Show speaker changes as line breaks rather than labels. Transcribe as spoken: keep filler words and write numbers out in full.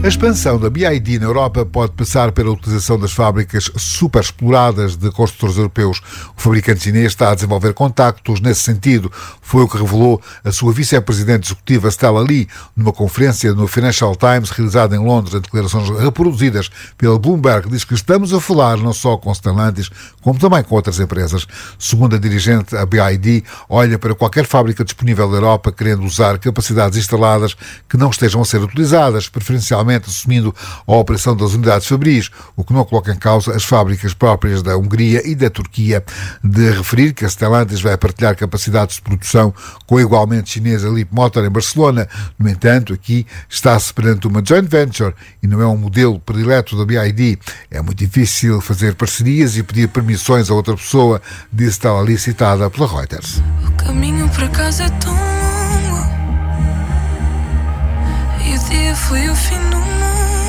A expansão da B I D na Europa pode passar pela utilização das fábricas superexploradas de construtores europeus. O fabricante chinês está a desenvolver contactos nesse sentido. Foi o que revelou a sua vice-presidente executiva Stella Li numa conferência no Financial Times realizada em Londres. Em declarações reproduzidas pela Bloomberg, diz que estamos a falar não só com Stellantis, como também com outras empresas. Segundo a dirigente, a B I D olha para qualquer fábrica disponível na Europa querendo usar capacidades instaladas que não estejam a ser utilizadas, preferencialmente assumindo a operação das unidades fabris, o que não coloca em causa as fábricas próprias da Hungria e da Turquia. De referir que a Stellantis vai partilhar capacidades de produção com a igualmente chinesa Leapmotor em Barcelona. No entanto, aqui está-se perante uma joint venture e não é um modelo predileto da B I D. É muito difícil fazer parcerias e pedir permissões a outra pessoa, disse Stella Li, citada pela Reuters.
O caminho para casa é tão longo e o dia foi o fim do mundo.